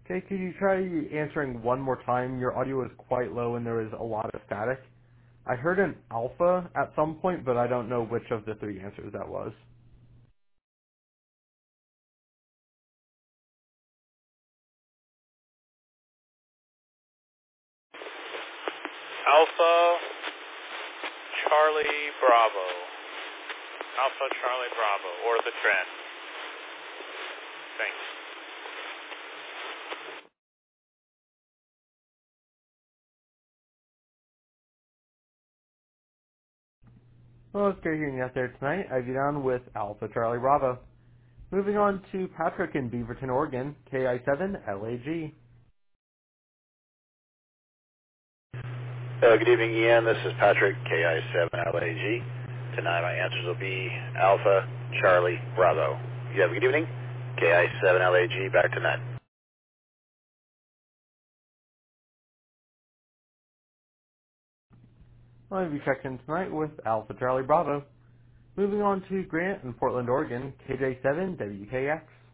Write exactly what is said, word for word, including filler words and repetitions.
Okay, could you try answering one more time? Your audio was quite low and there was a lot of static. I heard an alpha at some point, but I don't know which of the three answers that was. Alpha Charlie Bravo. Alpha Charlie Bravo, or the trend. Thanks. Well, it's great hearing you out there tonight. I've you down with Alpha Charlie Bravo. Moving on to Patrick in Beaverton, Oregon, K I seven L A G. Uh, good evening, Ian. This is Patrick, K I seven L A G. Tonight my answers will be Alpha, Charlie, Bravo. You have a good evening. K I seven L A G, back tonight. I'll have you checked in tonight with Alpha Charlie Bravo. Moving on to Grant in Portland, Oregon, K J seven W K X.